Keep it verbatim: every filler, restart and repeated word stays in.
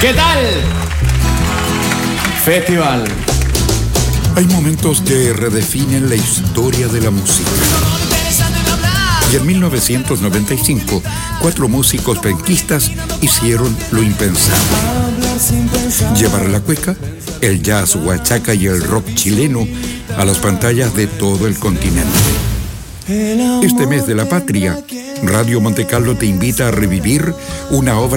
¿Qué tal? Festival. Hay momentos que redefinen la historia de la música. Y en mil novecientos noventa y cinco, cuatro músicos penquistas hicieron lo impensable. Llevar la cueca, el jazz, huachaca y el rock chileno a las pantallas de todo el continente. Este mes de la patria, Radio Monte Carlo te invita a revivir una obra